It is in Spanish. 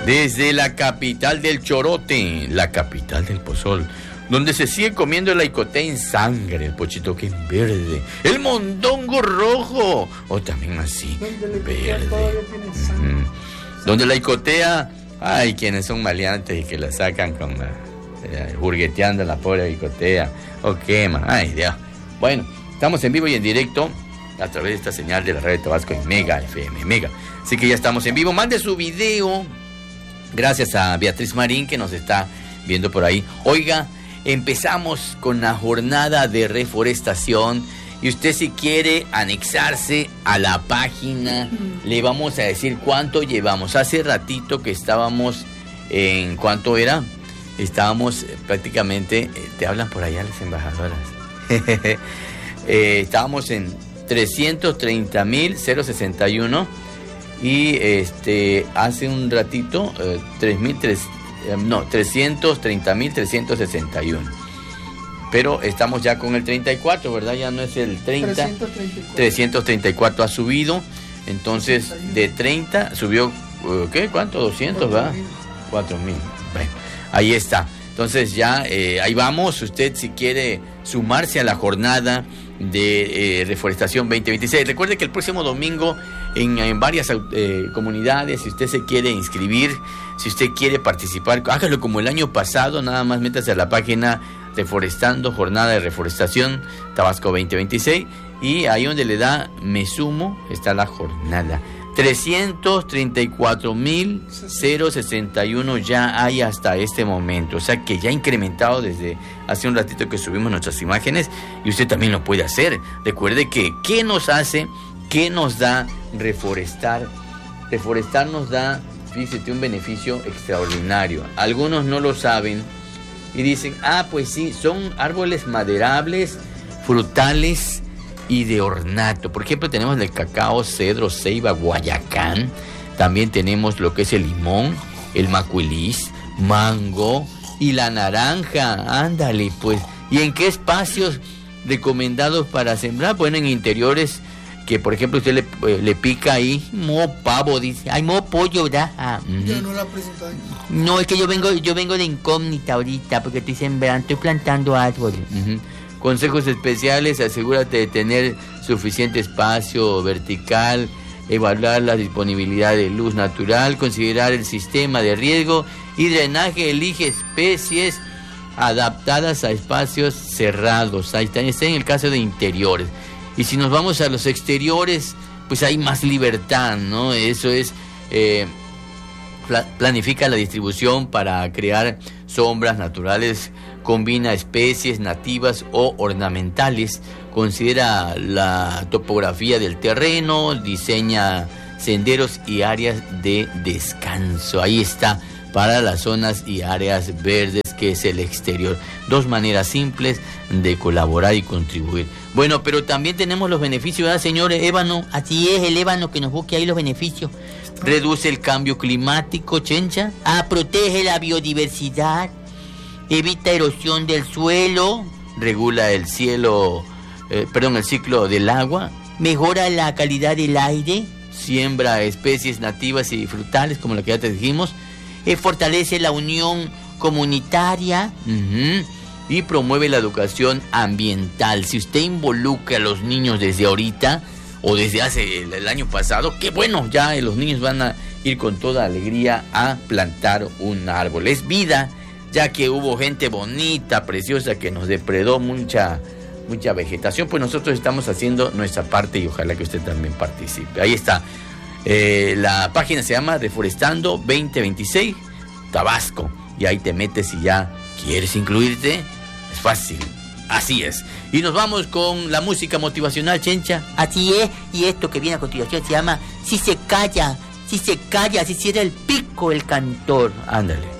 Desde la capital del chorote, la capital del pozol, donde se sigue comiendo la icotea en sangre, el pochitoque en verde, el mondongo rojo, o también así, verde. Donde la icotea, ay, quienes son maleantes y que la sacan con la, burgueteando la pobre icotea, o queman, ay Dios. Bueno, estamos en vivo y en directo a través de esta señal de la radio Tabasco en Mega FM, Mega. Así que ya estamos en vivo, mande su video. Gracias a Beatriz Marín que nos está viendo por ahí. Oiga, empezamos con la jornada de reforestación y usted si quiere anexarse a la página, le vamos a decir cuánto llevamos. Hace ratito que estábamos en, ¿cuánto era? Estábamos prácticamente, te hablan por allá las embajadoras. Estábamos en 330,061. Y hace un ratito 330,361. Pero estamos ya con el 34, ¿verdad? Ya no es el 30. 334 ha subido. Entonces de 30 subió, ¿qué? ¿Cuánto? 200, ¿verdad? 4,000. Bueno, ahí está. Entonces ya ahí vamos. Usted si quiere sumarse a la jornada de reforestación 2026. Recuerde que el próximo domingo en varias comunidades, si usted se quiere inscribir, si usted quiere participar, hágalo como el año pasado, nada más métase a la página Reforestando, Jornada de Reforestación Tabasco 2026, y ahí donde le da me sumo, está la jornada. 334,061 ya hay hasta este momento, o sea que ya ha incrementado desde hace un ratito que subimos nuestras imágenes, y usted también lo puede hacer. Recuerde que ¿qué nos hace? ¿Qué nos da reforestar? Reforestar nos da, fíjate, un beneficio extraordinario. Algunos no lo saben y dicen, pues sí, son árboles maderables, frutales y de ornato. Por ejemplo, tenemos el cacao, cedro, ceiba, guayacán. También tenemos lo que es el limón, el macuilis, mango y la naranja. Ándale, pues. ¿Y en qué espacios recomendados para sembrar? Bueno, en interiores que, por ejemplo, usted le pica ahí, pavo, dice. Ay, pollo, ¿verdad? Yo no la presento ahí. No, es que yo vengo de incógnita ahorita, porque estoy sembrando, estoy plantando árboles. Consejos especiales: asegúrate de tener suficiente espacio vertical, evaluar la disponibilidad de luz natural, considerar el sistema de riego y drenaje, elige especies adaptadas a espacios cerrados. Ahí está en el caso de interiores. Y si nos vamos a los exteriores, pues hay más libertad, ¿no? Eso es, planifica la distribución para crear sombras naturales, combina especies nativas o ornamentales, considera la topografía del terreno, diseña senderos y áreas de descanso. Ahí está, para las zonas y áreas verdes, que es el exterior. Dos maneras simples de colaborar y contribuir. Bueno, pero también tenemos los beneficios, ¿verdad, señor ébano? Así es, el ébano que nos busque ahí los beneficios. Reduce el cambio climático, Chencha. Protege la biodiversidad, evita erosión del suelo, regula el ciclo del agua, mejora la calidad del aire, siembra especies nativas y frutales, como lo que ya te dijimos, fortalece la unión comunitaria, y promueve la educación ambiental. Si usted involucra a los niños desde ahorita o desde hace el año pasado, qué bueno, ya los niños van a ir con toda alegría a plantar un árbol. Es vida, ya que hubo gente bonita, preciosa, que nos depredó mucha vegetación. Pues nosotros estamos haciendo nuestra parte y ojalá que usted también participe. Ahí está. La página se llama Reforestando 2026 Tabasco, y ahí te metes y ya quieres incluirte. Es fácil, así es. Y nos vamos con la música motivacional, Chencha. Así es, y esto que viene a continuación se llama Si se calla, si cierra el pico el cantor. Ándale.